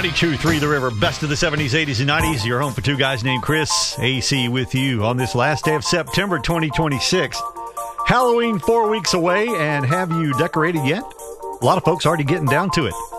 92.3 The River, best of the 70s, 80s, and 90s. Your home for two guys named Chris. AC with you on this last day of September 2026. Halloween 4 weeks away, and have you decorated yet? A lot of folks already getting down to it.